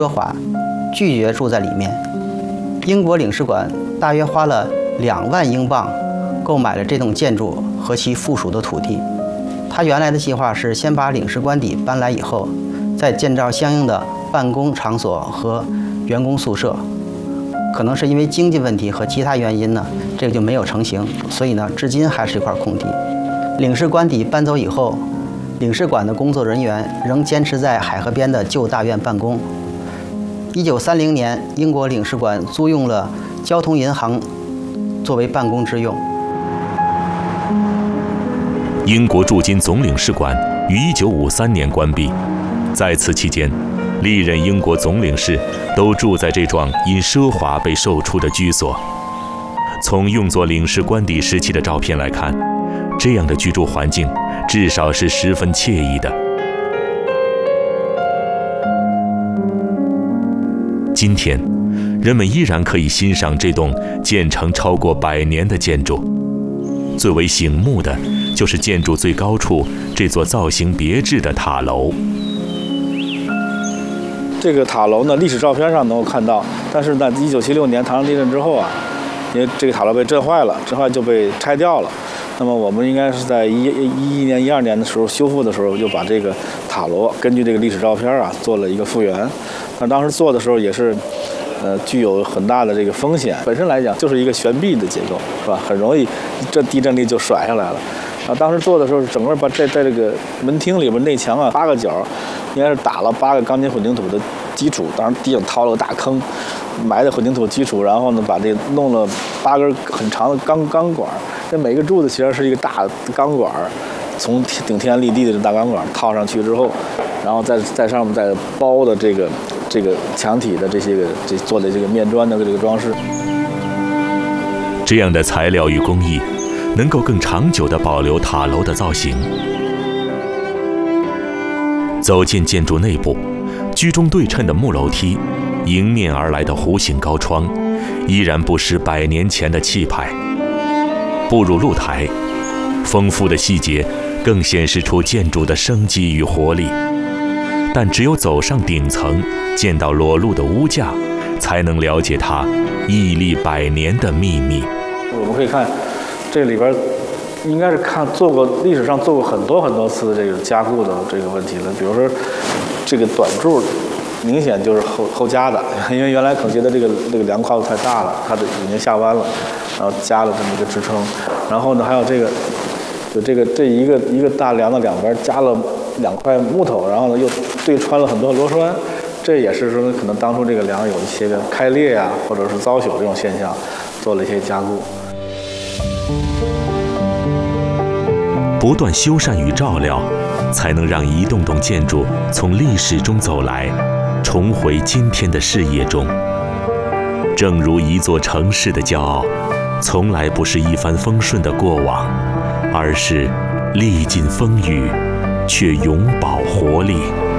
奢华，拒绝住在里面。英国领事馆大约花了2万英镑购买了这栋建筑和其附属的土地。他原来的计划是先把领事官邸搬来以后，再建造相应的办公场所和员工宿舍。可能是因为经济问题和其他原因呢，这个就没有成型，所以呢，至今还是一块空地。领事官邸搬走以后，领事馆的工作人员仍坚持在海河边的旧大院办公。1930年，英国领事馆租用了交通银行作为办公之用。 英国驻京总领事馆于1953年关闭，在此期间，历任英国总领事都住在这幢因奢华被售出的居所。从用作领事官邸时期的照片来看，这样的居住环境至少是十分惬意的。今天，人们依然可以欣赏这栋建成超过100年的建筑。最为醒目的就是建筑最高处这座造型别致的塔楼。 这个塔楼呢，历史照片上能够看到，但是在1976年唐山地震之后啊，因为这个塔楼被震坏了，震坏就被拆掉了。那么我们应该是在11年、12年的时候修复的时候，就把这个塔楼根据这个历史照片啊做了一个复原。但当时做的时候也是，具有很大的这个风险。本身来讲就是一个悬臂的结构，是吧？很容易这地震力就甩下来了。然后当时做的时候，整个把在这个门厅里边内墙啊8个角，应该是打了8个钢筋混凝土的基础，当然地上掏了个大坑，埋的混凝土基础，然后呢把这弄了8根很长的钢管，这每个柱子其实是一个大钢管，从顶天立地的大钢管套上去之后，然后在上面再包的这个墙体的这做的这个面砖的这个装饰。 这样的材料与工艺，能够更长久地保留塔楼的造型。走进建筑内部，居中对称的木楼梯，迎面而来的弧形高窗，依然不失100年前的气派。步入露台，丰富的细节更显示出建筑的生机与活力。但只有走上顶层，见到裸露的屋架，才能了解它屹立100年的秘密。 我们可以看，这里边应该是历史上做过很多次这个加固的这个问题了。比如说，这个短柱明显就是后加的，因为原来可能觉得这个梁跨度太大了，它已经下弯了，然后加了这么一个支撑。然后呢，还有这一个大梁的两边加了2块木头，然后呢又对穿了很多螺栓，这也是说可能当初这个梁有一些个开裂啊，或者是遭朽这种现象，做了一些加固。 不断修缮与照料，才能让一栋栋建筑从历史中走来，重回今天的视野中。正如一座城市的骄傲，从来不是一帆风顺的过往，而是历尽风雨，却永葆活力。